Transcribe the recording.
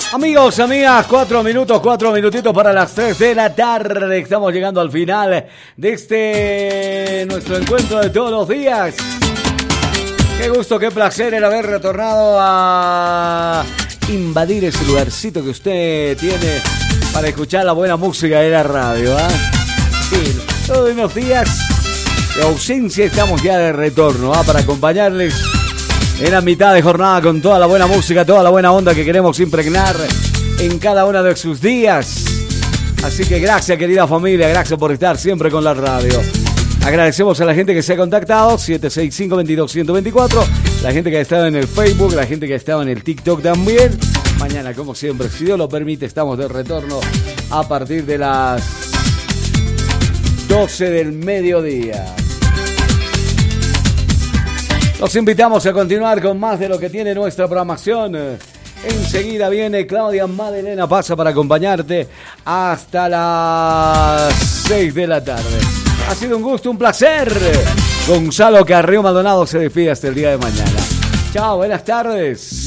Amigos, amigas, 4 minutitos para las 3 de la tarde. Estamos llegando al final de nuestro encuentro de todos los días. Qué gusto, qué placer el haber retornado a invadir ese lugarcito que usted tiene para escuchar la buena música de la radio, ¿eh? Sí, todos unos días de ausencia estamos ya de retorno, para acompañarles en la mitad de jornada con toda la buena música, toda la buena onda que queremos impregnar en cada uno de sus días. Así que gracias, querida familia, gracias por estar siempre con la radio. Agradecemos a la gente que se ha contactado, 765-22-124, la gente que ha estado en el Facebook, la gente que ha estado en el TikTok también. Mañana, como siempre, si Dios lo permite, estamos de retorno a partir de las 12 del mediodía. Los invitamos a continuar con más de lo que tiene nuestra programación. Enseguida viene Claudia Madelena, pasa para acompañarte hasta las 6 de la tarde. Ha sido un gusto, un placer. Gonzalo Carrillo Maldonado se despide hasta el día de mañana. Chao, buenas tardes.